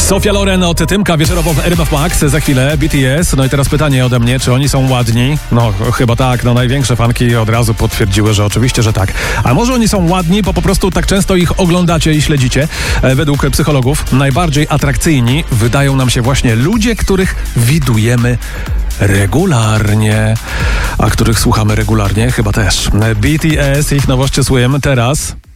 Sofia Loren od Tymka wieczorową w RMF Max. Za chwilę BTS. No i teraz pytanie ode mnie, czy oni są ładni? No chyba tak, największe fanki od razu potwierdziły, że oczywiście, że tak. A może oni są ładni, bo po prostu tak często ich oglądacie i śledzicie? Według psychologów najbardziej atrakcyjni wydają nam się właśnie ludzie, których widujemy regularnie, a których słuchamy regularnie chyba też. BTS, ich nowości słuchamy teraz.